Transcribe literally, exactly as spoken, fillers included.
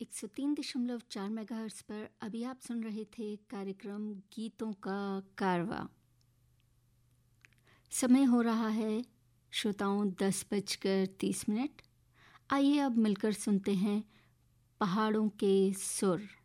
एक सौ तीन दशमलव चार मेगाहर्ट्ज़ पर अभी आप सुन रहे थे कार्यक्रम गीतों का कारवा। समय हो रहा है श्रोताओं दस बजकर तीस मिनट। आइए अब मिलकर सुनते हैं पहाड़ों के सुर।